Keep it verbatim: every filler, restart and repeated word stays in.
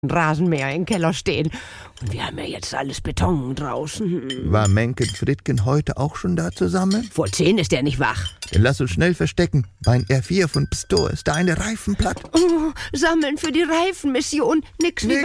Rasenmäher im Keller stehen. Und wir haben ja jetzt alles Beton draußen. War Menken Friedken heute auch schon da zusammen? Vor zehn ist er nicht wach. Dann lass uns schnell verstecken. Mein R vier von Pstor ist da eine Reifen platt. Oh, sammeln für die Reifenmission. Nix wie